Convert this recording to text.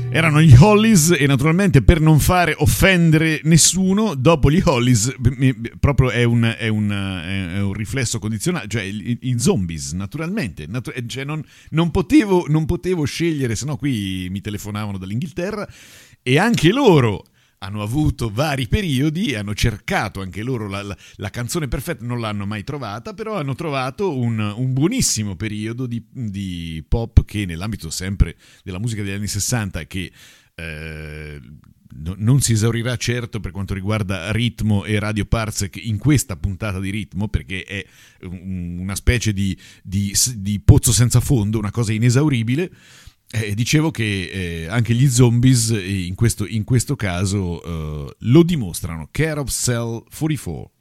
Erano gli Hollies e naturalmente per non fare offendere nessuno, dopo gli Hollies proprio è un riflesso condizionale, cioè i Zombies naturalmente, cioè non potevo scegliere, sennò qui mi telefonavano dall'Inghilterra e anche loro hanno avuto vari periodi, hanno cercato anche loro la canzone perfetta, non l'hanno mai trovata, però hanno trovato un buonissimo periodo di pop che nell'ambito sempre della musica degli anni 60 che non si esaurirà certo per quanto riguarda Ritmo e Radio Parsec in questa puntata di Ritmo, perché è una specie di pozzo senza fondo, una cosa inesauribile. Dicevo che anche gli Zombies in questo caso lo dimostrano. Care of Cell 44.